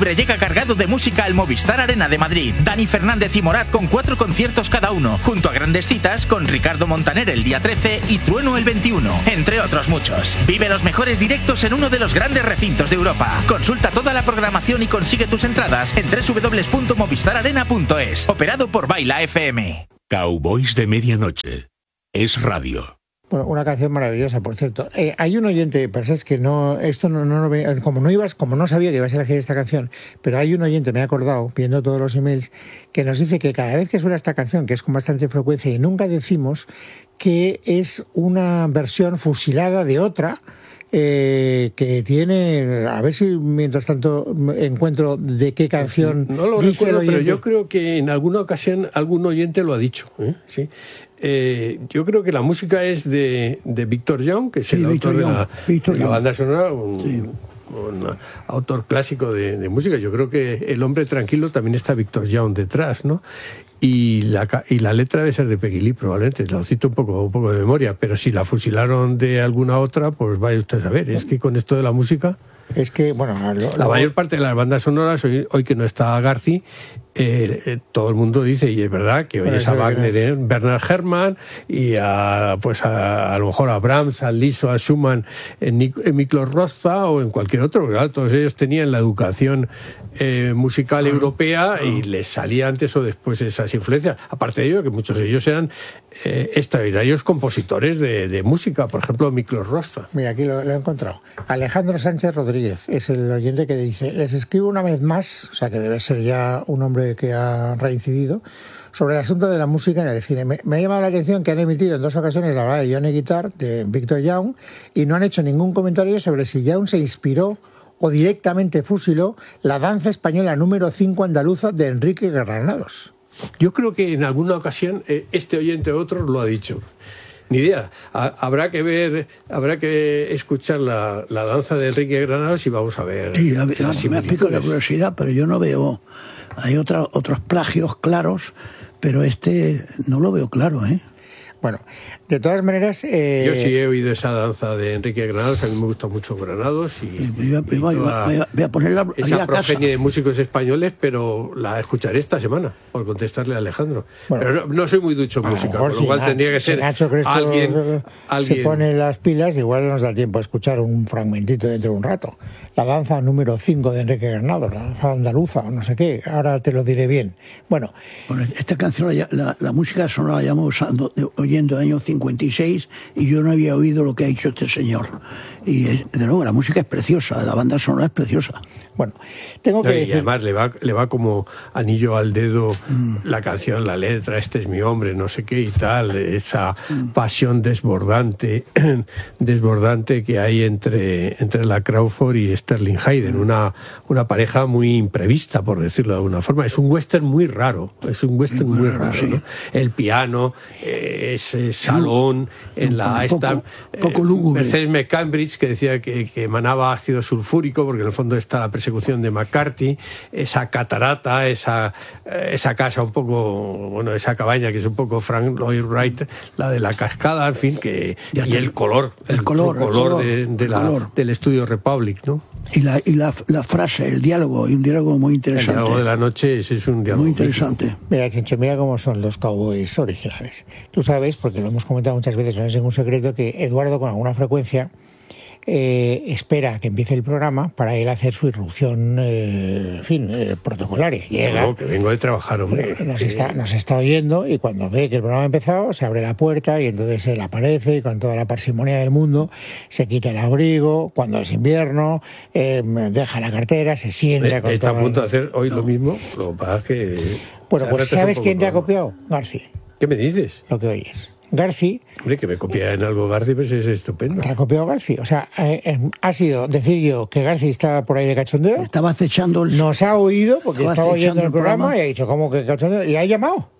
octubre llega cargado de música al Movistar Arena de Madrid. Dani Fernández y Morat con 4 conciertos cada uno, junto a grandes citas con Ricardo Montaner el día 13 y Trueno el 21, entre otros muchos. Vive los mejores directos en uno de los grandes recintos de Europa. Consulta toda la programación y consigue tus entradas en www.movistararena.es. Operado por Baila FM. Cowboys de Medianoche. Es radio. Bueno, una canción maravillosa, por cierto. Hay un oyente, pero es que no, esto no como no sabía que ibas a elegir esta canción, pero hay un oyente, me he acordado, viendo todos los emails, que nos dice que cada vez que suena esta canción, que es con bastante frecuencia, y nunca decimos que es una versión fusilada de otra, que tiene, a ver si mientras tanto encuentro de qué canción. No lo recuerdo, pero yo creo que en alguna ocasión algún oyente lo ha dicho, ¿sí? Yo creo que la música es de Victor Young, que es el autor de la banda sonora, un autor clásico de música. Yo creo que El hombre tranquilo también está Victor Young detrás, ¿no? Y la letra debe ser de Peggy Lee, probablemente, lo cito un poco de memoria, pero si la fusilaron de alguna otra, pues vaya usted a saber. Es que con esto de la música, es que, bueno, la mayor parte de las bandas sonoras, hoy que no está Garci, todo el mundo dice, y es verdad, que oyes a Wagner, Bernard Herrmann, y a lo mejor a Brahms, a Liszt, a Schumann, en Miklos Rozsa o en cualquier otro, ¿verdad? Todos ellos tenían la educación musical europea y les salía antes o después esas influencias. Aparte de ello, que muchos de ellos eran extraordinarios compositores de música, por ejemplo, Miklos Rozsa. Mira, aquí lo he encontrado. Alejandro Sánchez Rodríguez es el oyente que dice: les escribo una vez más, o sea que debe ser ya un hombre que ha reincidido, sobre el asunto de la música en el cine. Me ha llamado la atención que han emitido en 2 ocasiones la balada de Johnny Guitar de Victor Young y no han hecho ningún comentario sobre si Young se inspiró o directamente fusiló la danza española número 5 andaluza de Enrique Granados. Yo creo que en alguna ocasión este oyente o otro lo ha dicho. Ni idea. Habrá que escuchar la danza de Enrique Granados y vamos a ver. Sí, me ha picado la curiosidad, pero yo no veo. Hay otros plagios claros, pero este no lo veo claro, ¿eh? Bueno, de todas maneras... Yo sí he oído esa danza de Enrique Granados, a mí me gusta mucho Granados voy a ponerla esa progenie de músicos españoles, pero la escucharé esta semana, por contestarle a Alejandro. Bueno, pero no soy muy ducho en música, por lo cual tendría que ser Nacho alguien se pone las pilas, igual nos da tiempo a escuchar un fragmentito dentro de un rato. La danza número 5 de Enrique Granados, la danza andaluza, o no sé qué, ahora te lo diré bien. Bueno, esta canción, la música sonora la llevamos oyendo en el año 56 y yo no había oído lo que ha hecho este señor. Y de nuevo, la música es preciosa, la banda sonora es preciosa. Bueno, tengo que decir... Y además le va como anillo al dedo la canción, la letra, este es mi hombre, no sé qué y tal, esa pasión desbordante que hay entre la Crawford y Sterling Hayden, una pareja muy imprevista, por decirlo de alguna forma. Es un western muy raro, sí. ¿no? El piano, ese salón en poco lúgubre. Mercedes McCambridge, que decía que emanaba ácido sulfúrico, porque en el fondo está la persecución de McCarthy, esa catarata, esa casa un poco, bueno, esa cabaña que es un poco Frank Lloyd Wright, la de la cascada, en fin, y el color del estudio Republic, ¿no? Y la frase, el diálogo, un diálogo muy interesante. El diálogo de la noche es un diálogo muy interesante. Mítico. Mira, Chencho, mira cómo son los cowboys originales. Tú sabes, porque lo hemos comentado muchas veces, no es ningún secreto, que Eduardo con alguna frecuencia espera que empiece el programa para él hacer su irrupción, protocolaria. Llega, que vengo de trabajar, hombre. Nos está oyendo y cuando ve que el programa ha empezado, se abre la puerta y entonces él aparece y con toda la parsimonia del mundo se quita el abrigo, cuando es invierno, deja la cartera, se sienta con está a punto de hacer hoy lo mismo, lo que pasa es que... Bueno, pues ¿sabes quién te ha copiado? Garci. ¿Qué me dices? Lo que oyes. Garci. Hombre, que me copia en algo Garci, pues es estupendo. ¿Te ha copiado Garci? O sea, ha sido decir yo que Garci está por ahí de cachondeo. Estaba acechando nos ha oído porque estaba oyendo el programa y ha dicho, ¿cómo que cachondeo? Y ha llamado.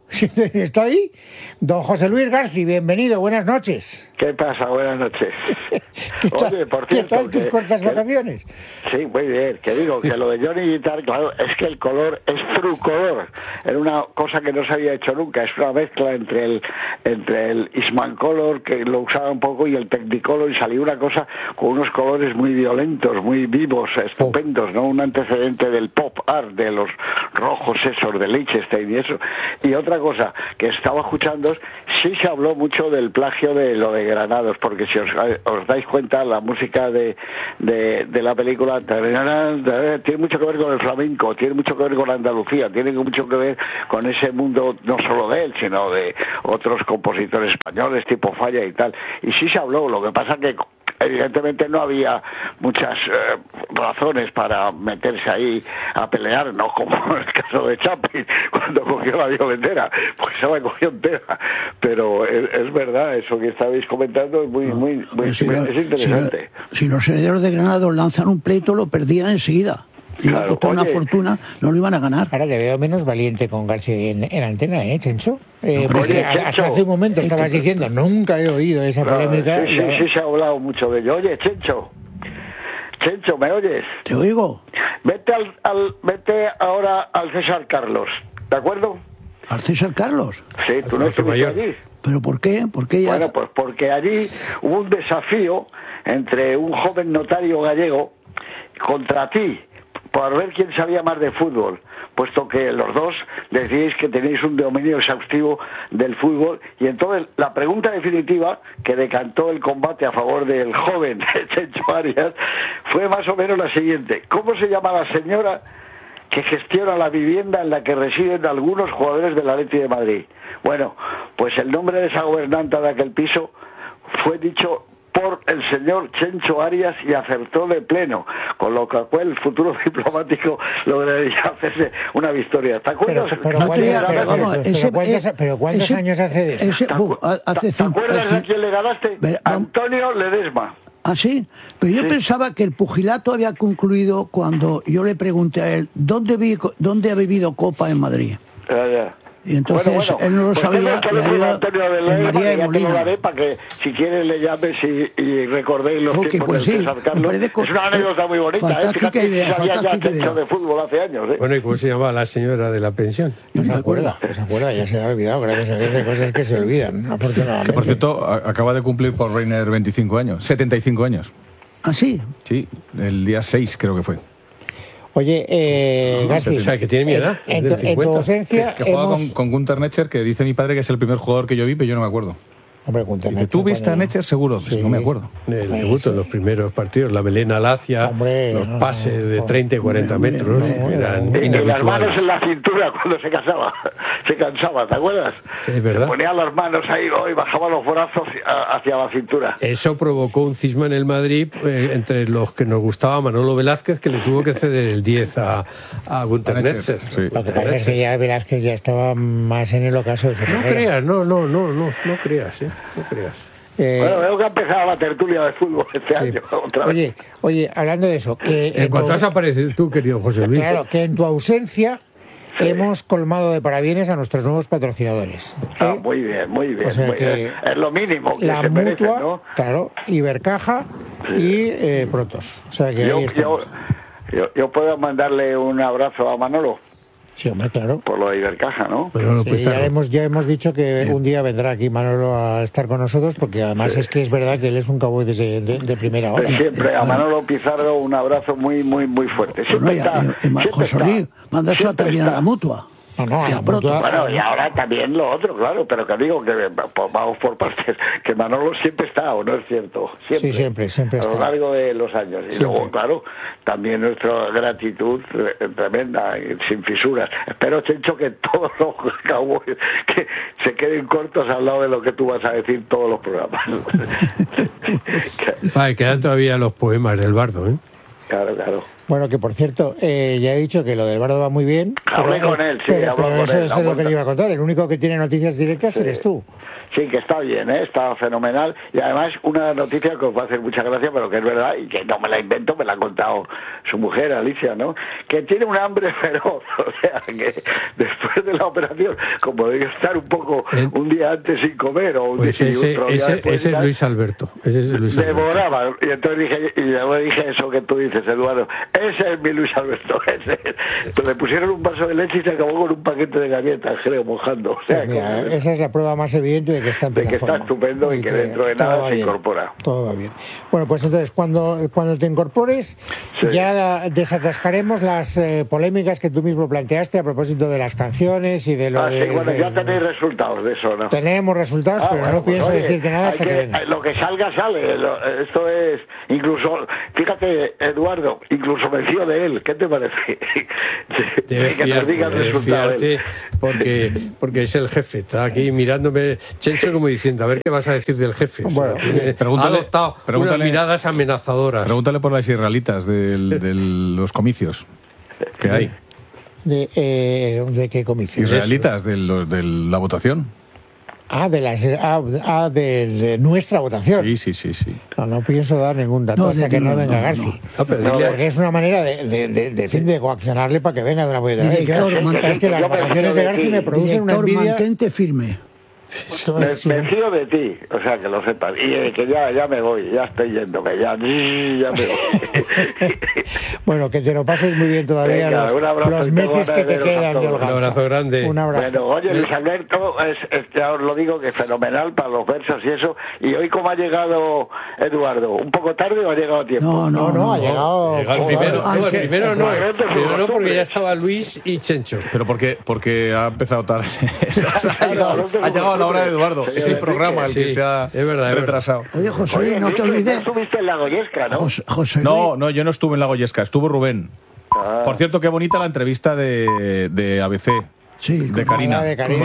¿Está ahí? Don José Luis García, bienvenido, buenas noches. ¿Qué pasa? Buenas noches. Oye, por cierto, ¿qué tal tus cortas vacaciones? Sí, muy bien. Que digo, que lo de Johnny Guitar, claro, es que el color es Trucolor. Era una cosa que no se había hecho nunca. Es una mezcla entre el Eastman Color, que lo usaba un poco, y el Technicolor, y salió una cosa con unos colores muy violentos, muy vivos, estupendos, ¿no? Un antecedente del pop art, de los rojos esos, de Liechtenstein y eso. Y otra cosa que estaba escuchando, sí se habló mucho del plagio de lo de Granados, porque si os dais cuenta, la música de la película tiene mucho que ver con el flamenco, tiene mucho que ver con Andalucía, tiene mucho que ver con ese mundo, no solo de él, sino de otros compositores españoles, tipo Falla y tal. Y sí se habló, lo que pasa que evidentemente no había muchas razones para meterse ahí a pelear, no como en el caso de Chaplin cuando cogió la violentera, pues se la cogió entera. Pero es verdad, eso que estabais comentando es muy es interesante. Si los herederos de Granados lanzan un pleito, lo perdían enseguida. Iba a costar una fortuna, no lo iban a ganar. Ahora te veo menos valiente con García en antena, Chencho. Porque hasta hace un momento estabas diciendo, nunca he oído esa polémica. Sí, se ha hablado mucho de ello. Oye, Chencho, ¿me oyes? Te oigo. Vete ahora al César Carlos, ¿de acuerdo? ¿Al César Carlos? Sí, tú no estuviste allí. ¿Pero por qué? ¿Por qué ya? Bueno, pues porque allí hubo un desafío entre un joven notario gallego contra ti, por ver quién sabía más de fútbol, puesto que los dos decís que tenéis un dominio exhaustivo del fútbol, y entonces la pregunta definitiva que decantó el combate a favor del joven Chencho Arias fue más o menos la siguiente: ¿cómo se llama la señora que gestiona la vivienda en la que residen algunos jugadores del Atleti de Madrid? Bueno, pues el nombre de esa gobernanta de aquel piso fue dicho por el señor Chencho Arias y acertó de pleno, con lo que el futuro diplomático lograría hacerse una victoria. ¿Te acuerdas? Pero ¿cuántos años hace de eso? ¿Te acuerdas de quién le ganaste? Antonio Ledesma. ¿Ah, sí? Pero yo pensaba que el pugilato había concluido cuando yo le pregunté a él ¿dónde ha vivido Copa en Madrid? Ya. Y entonces él no lo sabía, en María de Molina. Te lo daré para que si quieres le llames y recordéis los tiempos pues del César Carlos. Es una anécdota muy bonita. Fantástica idea, fantástica idea. De fútbol hace años. Bueno, ¿y cómo se llamaba la señora de la pensión? No se acuerda, ya se ha olvidado, gracias a Dios hay cosas que se olvidan, afortunadamente. Que, por cierto, acaba de cumplir por Reiner 75 años. ¿Ah, sí? Sí, el día 6 creo que fue. Oye, García, o sea, que tiene mi edad. En tu ausencia que juega con Gunter Netzer, que dice mi padre que es el primer jugador que yo vi, pero yo no me acuerdo. Hombre, Gunter Netzer. ¿Tú viste a Netzer seguro? Sí. No me acuerdo. El debut en los primeros partidos, la melena lacia, los pases de 30 y 40 metros, eran inhabituales. Y las manos en la cintura cuando se cansaba, ¿te acuerdas? Sí, es verdad. Ponía las manos ahí y bajaba los brazos hacia la cintura. Eso provocó un cisma en el Madrid entre los que nos gustaba Manolo Velázquez, que le tuvo que ceder el 10 a Gunter Netzer. Sí. Lo que pasa es que ya Velázquez ya estaba más en el ocaso de su carrera. No creas, no creas. Bueno, veo que ha empezado la tertulia de fútbol este año. Otra vez. Oye, hablando de eso, que en cuanto has aparecido tú, querido José Luis. Claro, que en tu ausencia hemos colmado de parabienes a nuestros nuevos patrocinadores. Muy bien. O sea que es lo mínimo que la se merecen, Mutua, ¿no? Claro, Ibercaja y Protos. O sea que ahí estamos. Yo puedo mandarle un abrazo a Manolo. Sí, hombre, claro. Por lo de Ibercaja, ¿no? Sí, ya hemos dicho que un día vendrá aquí Manolo a estar con nosotros, porque además es que es verdad que él es un cowboy de primera hora. Siempre a Manolo Pizarro un abrazo muy fuerte. José Luis, mándaselo también a la Mutua. No, y a Proto. Bueno, y ahora también lo otro, claro, pero que digo que vamos por partes, que Manolo siempre está, ¿o no es cierto? Siempre a lo largo de los años. Y luego, claro, también nuestra gratitud tremenda, sin fisuras. Espero, Chencho, que todos los cowboys que se queden cortos al lado de lo que tú vas a decir todos los programas. Quedan todavía los poemas del bardo, ¿eh? Claro. Bueno, que por cierto, ya he dicho que lo del Bardo va muy bien. Hablé con él, sí, pero con eso él, es lo que le iba a contar. El único que tiene noticias directas eres tú. Sí, que está bien, está fenomenal. Y además una noticia que os va a hacer mucha gracia, pero que es verdad y que no me la invento, me la ha contado su mujer, Alicia, ¿no? Que tiene un hambre feroz, o sea, que después de la operación, como debe estar un poco un día antes sin comer o un pues día después, ese es Luis Alberto. Devoraba. Y entonces dije eso que tú dices, Eduardo. Ese es mi Luis Alberto. Entonces le pusieron un vaso de leche y se acabó con un paquete de galletas, creo, mojando. O sea, pues mira, esa es la prueba más evidente de que está en plena forma. Está estupendo y que dentro de nada se incorpora. Todo va bien. Bueno, pues entonces, cuando te incorpores, ya desatascaremos las polémicas que tú mismo planteaste a propósito de las canciones y de lo de... Bueno, ya tenéis resultados de eso, ¿no? Tenemos resultados, pero bueno, no pienso decirte nada hasta que venga. Lo que salga, sale. Esto es... Incluso, fíjate, Eduardo, incluso me fío de él. ¿Qué te parece? Debes fiarte porque es el jefe. Está aquí mirándome, Chencho, como diciendo, a ver qué vas a decir del jefe. Bueno, o sea, ha adoptado unas miradas amenazadoras. Pregúntale por las israelitas de los comicios que hay. ¿De qué comicios? Israelitas, de la votación. De nuestra votación. Sí. No pienso dar ningún dato hasta que no venga García. Porque es una manera de coaccionarle para que venga de una buena vez. Es que las vacaciones de García me producen una envidia. Mantente firme. Me fío de ti, o sea, que lo sepas. Y que ya me voy, ya estoy yéndome, ya me voy. Bueno, que te lo pases muy bien todavía. Venga, los meses que te quedan. Un abrazo grande. Un abrazo. Bueno, oye, Luis Alberto, ya os lo digo, que fenomenal para los versos y eso. Y hoy, ¿cómo ha llegado Eduardo? ¿Un poco tarde o ha llegado a tiempo? No, ha llegado. Primero no, porque ya estaba Luis y Chencho. Pero porque ha empezado tarde. Ha llegado a la hora de Eduardo. Es el programa el que se ha retrasado. Oye, José, no te olvides. Estuviste en la Goyesca, ¿no? José no, yo no estuve en la Goyesca, estuvo Rubén. Por cierto, qué bonita la entrevista de ABC. Sí, de Karina.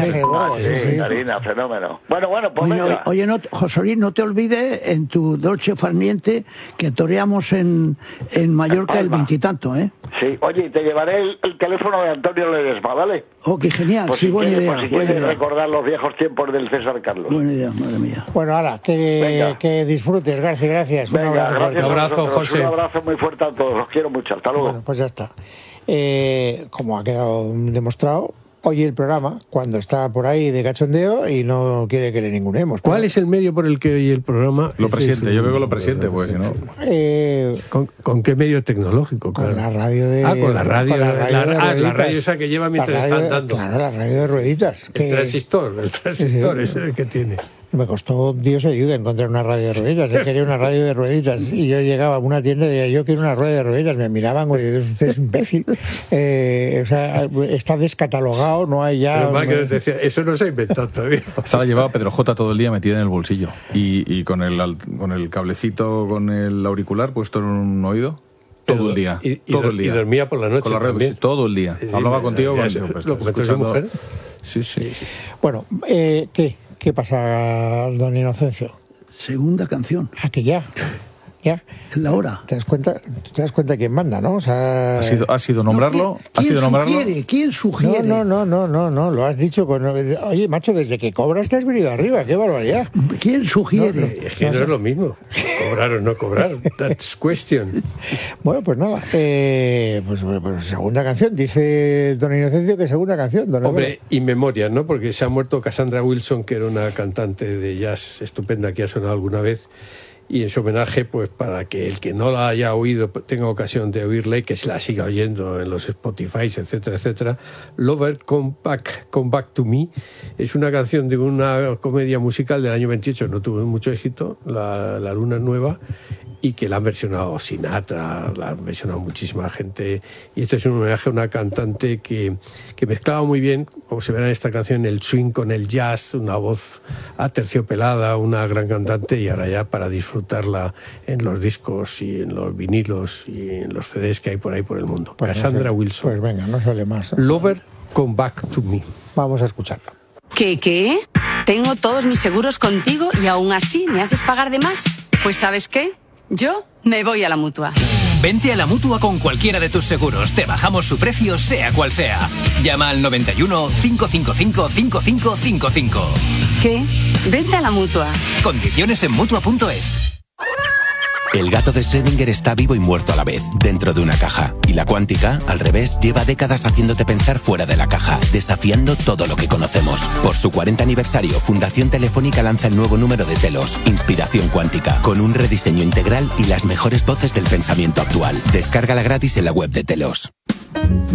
Karina, fenómeno. Bueno, pues oye, José Luis, no te olvides en tu Dolce Farniente que toreamos en Mallorca el 20 y tanto, ¿eh? Sí, oye, te llevaré el teléfono de Antonio Ledesma, ¿vale? Oh, qué genial, pues buena idea. Si quieres recordar los viejos tiempos del César Carlos. Buena idea, madre mía. Bueno, hala, que disfrutes, García, gracias. Venga, un abrazo, José. Un abrazo muy fuerte a todos, los quiero mucho, hasta luego. Bueno, pues ya está. Como ha quedado demostrado, oye el programa cuando está por ahí de cachondeo y no quiere que le ningunemos. ¿Cuál es el medio por el que oye el programa? Lo presiente, yo veo que lo presiente, pues si no. ¿Con qué medio tecnológico? Con la radio de... con la radio. La radio esa que lleva mientras están dando. Claro, la radio de rueditas. El transistor ese es el que tiene. Me costó Dios ayuda encontrar una radio de rueditas. Él quería una radio de rueditas y yo llegaba a una tienda y decía, yo quiero una rueda de rueditas. Me miraban y decían, usted es imbécil. O sea, está descatalogado, no hay ya... Pero mal que decía, eso no se ha inventado todavía. Se la llevaba Pedro J todo el día metida en el bolsillo y con el cablecito, con el auricular puesto en un oído. Todo el día. Y dormía por la noche con la también. Todo el día. Hablaba contigo. ¿Lo comentó su mujer? Sí. Bueno, ¿qué pasa, don Inocencio? Segunda canción. Que ya. Es la hora. ¿Te das cuenta quién manda, no? O sea, ¿Ha sido nombrarlo? ¿Quién sugiere? No, lo has dicho con... Oye, macho, desde que cobras te has venido arriba, qué barbaridad. ¿Quién sugiere? Es que no es lo mismo. Cobrar o no cobrar. That's question. Bueno, pues nada. Pues segunda canción. Dice don Inocencio que segunda canción. Hombre, In Memoriam, ¿no? Porque se ha muerto Cassandra Wilson, que era una cantante de jazz estupenda que ha sonado alguna vez. Y en su homenaje, pues para que el que no la haya oído tenga ocasión de oírla y que se la siga oyendo en los Spotify, etcétera, Lover, Come Back to Me, es una canción de una comedia musical del año 28, no tuvo mucho éxito, La Luna Nueva, y que la han versionado Sinatra, la han versionado muchísima gente, y esto es un homenaje a una cantante que mezclaba muy bien, como se verá en esta canción, el swing con el jazz, una voz aterciopelada, una gran cantante, y ahora ya para disfrutarla en los discos y en los vinilos y en los CDs que hay por ahí por el mundo. Pues Cassandra Wilson. Pues venga, no sale más. Lover, Come Back to Me. Vamos a escucharla. ¿Qué? Tengo todos mis seguros contigo y aún así me haces pagar de más. Pues ¿sabes qué? Yo me voy a la Mutua. Vente a la Mutua con cualquiera de tus seguros. Te bajamos su precio, sea cual sea. Llama al 91 555 5555. ¿Qué? Vente a la Mutua. Condiciones en Mutua.es. El gato de Schrödinger está vivo y muerto a la vez, dentro de una caja. Y la cuántica, al revés, lleva décadas haciéndote pensar fuera de la caja, desafiando todo lo que conocemos. Por su 40 aniversario, Fundación Telefónica lanza el nuevo número de Telos, Inspiración Cuántica, con un rediseño integral y las mejores voces del pensamiento actual. Descárgala gratis en la web de Telos.